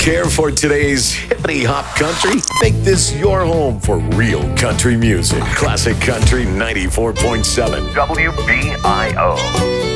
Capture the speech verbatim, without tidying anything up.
care for today's hippity hop country? Make this your home for real country music. Classic Country ninety-four point seven W B I O.